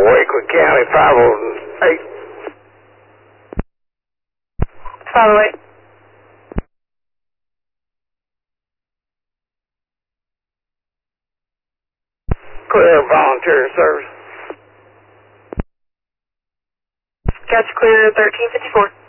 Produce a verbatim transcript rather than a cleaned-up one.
Wakewood County, five oh eight. five oh eight. Clear volunteer service. Gotcha, clear thirteen fifty-four.